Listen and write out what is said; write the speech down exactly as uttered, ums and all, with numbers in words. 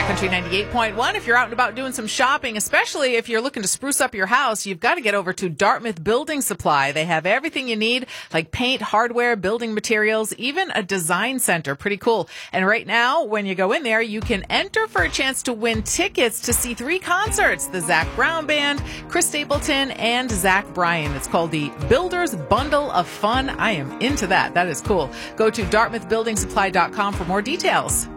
Country ninety-eight point one. If you're out and about doing some shopping, especially if you're looking to spruce up your house, you've got to get over to Dartmouth Building Supply. They have everything you need, like paint, hardware, building materials, even a design center. Pretty cool. And right now, when you go in there, you can enter for a chance to win tickets to see three concerts: the Zac Brown Band, Chris Stapleton, and Zach Bryan. It's called the Builder's Bundle of Fun. I am into that. That is cool. Go to dartmouth building supply dot com for more details.